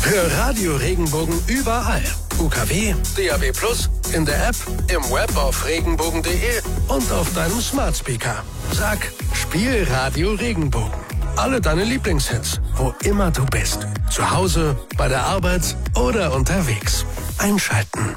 Hör Radio Regenbogen überall. UKW, DAB+, in der App, im Web auf regenbogen.de und auf deinem Smart Speaker. Sag, spiel Radio Regenbogen. Alle deine Lieblingshits, wo immer du bist. Zu Hause, bei der Arbeit oder unterwegs. Einschalten.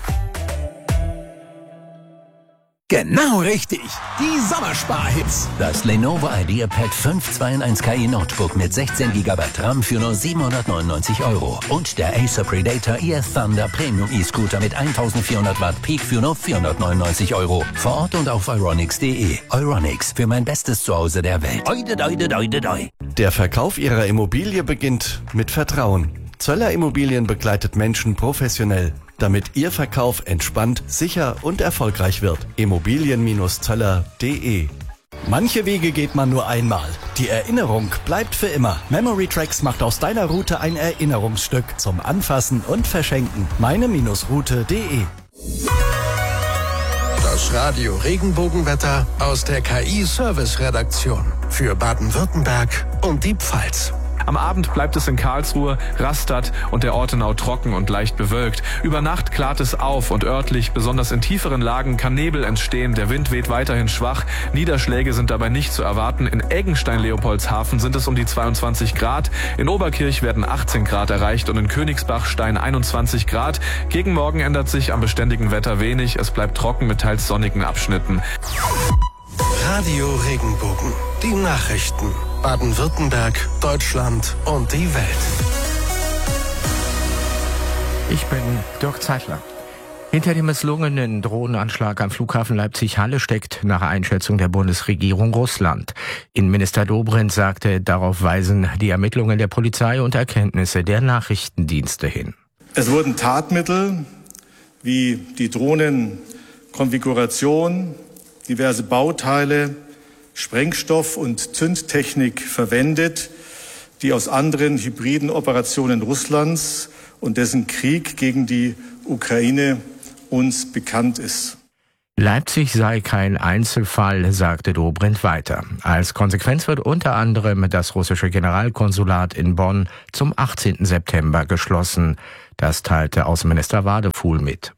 Genau richtig. Die Sommersparhits. Das Lenovo IdeaPad 521 KI Notebook mit 16 GB RAM für nur 799 € und der Acer Predator Air Thunder Premium E-Scooter mit 1400 Watt Peak für nur 499 €. Vor Ort und auf euronics.de. Euronics, für mein bestes Zuhause der Welt. Oide, doide, doide, doi. Der Verkauf Ihrer Immobilie beginnt mit Vertrauen. Zöller Immobilien begleitet Menschen professionell, damit Ihr Verkauf entspannt, sicher und erfolgreich wird. Immobilien-zöller.de. Manche Wege geht man nur einmal. Die Erinnerung bleibt für immer. Memory Tracks macht aus deiner Route ein Erinnerungsstück zum Anfassen und Verschenken. meine-route.de. Das Radio Regenbogenwetter aus der KI-Service-Redaktion für Baden-Württemberg und die Pfalz. Am Abend bleibt es in Karlsruhe, Rastatt und der Ortenau trocken und leicht bewölkt. Über Nacht klart es auf und örtlich, besonders in tieferen Lagen, kann Nebel entstehen. Der Wind weht weiterhin schwach. Niederschläge sind dabei nicht zu erwarten. In Eggenstein-Leopoldshafen sind es um die 22 Grad. In Oberkirch werden 18 Grad erreicht und in Königsbach-Stein 21 Grad. Gegen Morgen ändert sich am beständigen Wetter wenig. Es bleibt trocken mit teils sonnigen Abschnitten. Radio Regenbogen. Die Nachrichten. Baden-Württemberg, Deutschland und die Welt. Ich bin Dirk Zeitler. Hinter dem misslungenen Drohnenanschlag am Flughafen Leipzig-Halle steckt nach Einschätzung der Bundesregierung Russland. Innenminister Dobrindt sagte, darauf weisen die Ermittlungen der Polizei und Erkenntnisse der Nachrichtendienste hin. Es wurden Tatmittel wie die Drohnenkonfiguration, diverse Bauteile, Sprengstoff und Zündtechnik verwendet, die aus anderen hybriden Operationen Russlands und dessen Krieg gegen die Ukraine uns bekannt ist. Leipzig sei kein Einzelfall, sagte Dobrindt weiter. Als Konsequenz wird unter anderem das russische Generalkonsulat in Bonn zum 18. September geschlossen. Das teilte Außenminister Wadefuhl mit.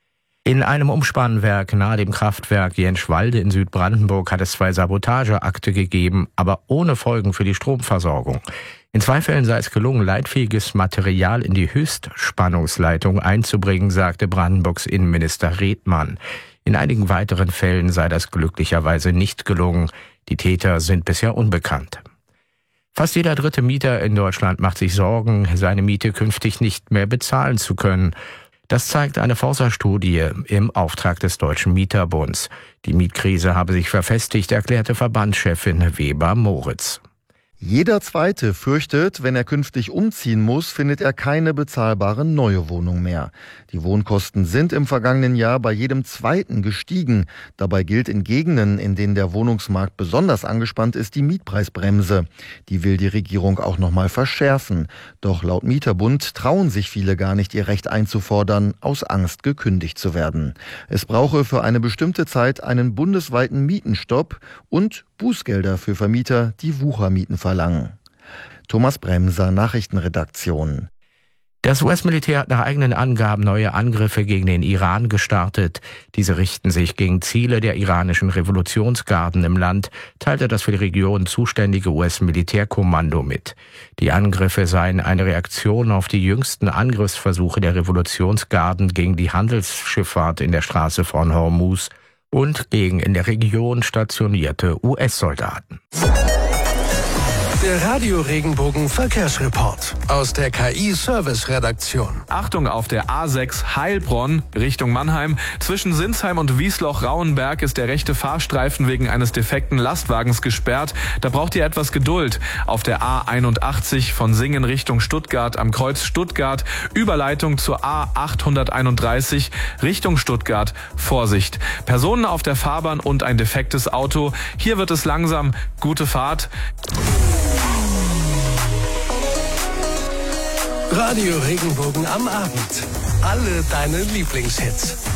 In einem Umspannwerk nahe dem Kraftwerk Jenschwalde in Südbrandenburg hat es 2 Sabotageakte gegeben, aber ohne Folgen für die Stromversorgung. In 2 Fällen sei es gelungen, leitfähiges Material in die Höchstspannungsleitung einzubringen, sagte Brandenburgs Innenminister Redmann. In einigen weiteren Fällen sei das glücklicherweise nicht gelungen. Die Täter sind bisher unbekannt. Fast jeder dritte Mieter in Deutschland macht sich Sorgen, seine Miete künftig nicht mehr bezahlen zu können. Das zeigt eine Forsa-Studie im Auftrag des Deutschen Mieterbunds. Die Mietkrise habe sich verfestigt, erklärte Verbandschefin Weber-Moritz. Jeder Zweite fürchtet, wenn er künftig umziehen muss, findet er keine bezahlbare neue Wohnung mehr. Die Wohnkosten sind im vergangenen Jahr bei jedem Zweiten gestiegen. Dabei gilt in Gegenden, in denen der Wohnungsmarkt besonders angespannt ist, die Mietpreisbremse. Die will die Regierung auch nochmal verschärfen. Doch laut Mieterbund trauen sich viele gar nicht, ihr Recht einzufordern, aus Angst gekündigt zu werden. Es brauche für eine bestimmte Zeit einen bundesweiten Mietenstopp und Bußgelder für Vermieter, die Wuchermieten verlangen. Thomas Bremser, Nachrichtenredaktion. Das US-Militär hat nach eigenen Angaben neue Angriffe gegen den Iran gestartet. Diese richten sich gegen Ziele der iranischen Revolutionsgarden im Land, teilte das für die Region zuständige US-Militärkommando mit. Die Angriffe seien eine Reaktion auf die jüngsten Angriffsversuche der Revolutionsgarden gegen die Handelsschifffahrt in der Straße von Hormuz und gegen in der Region stationierte US-Soldaten. Der Radio Regenbogen Verkehrsreport aus der KI-Service-Redaktion. Achtung auf der A6 Heilbronn Richtung Mannheim. Zwischen Sinsheim und Wiesloch-Rauenberg ist der rechte Fahrstreifen wegen eines defekten Lastwagens gesperrt. Da braucht ihr etwas Geduld. Auf der A81 von Singen Richtung Stuttgart am Kreuz Stuttgart. Überleitung zur A831 Richtung Stuttgart. Vorsicht. Personen auf der Fahrbahn und ein defektes Auto. Hier wird es langsam. Gute Fahrt. Radio Regenbogen am Abend. Alle deine Lieblingshits.